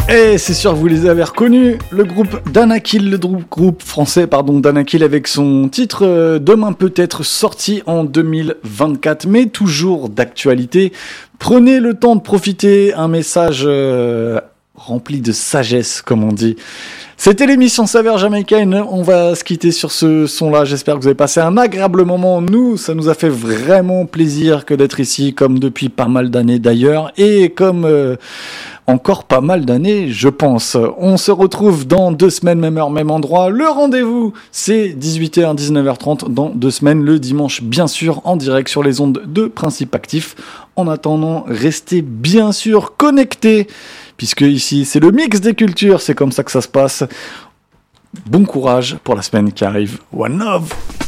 Et c'est sûr, vous les avez reconnus, le groupe Danakil, le groupe français, Danakil, avec son titre Demain peut-être, sorti en 2024, mais toujours d'actualité. Prenez le temps de profiter, un message rempli de sagesse, comme on dit. C'était l'émission Saveur Jamaïcaine, on va se quitter sur ce son-là, j'espère que vous avez passé un agréable moment. Nous, ça nous a fait vraiment plaisir que d'être ici, comme depuis pas mal d'années d'ailleurs, et comme encore pas mal d'années, je pense. On se retrouve dans 2 semaines, même heure, même endroit. Le rendez-vous, c'est 18h, 19h30 dans 2 semaines, le dimanche, bien sûr, en direct sur les ondes de Principe Actif. En attendant, restez bien sûr connectés, puisque ici, c'est le mix des cultures, c'est comme ça que ça se passe. Bon courage pour la semaine qui arrive. One love!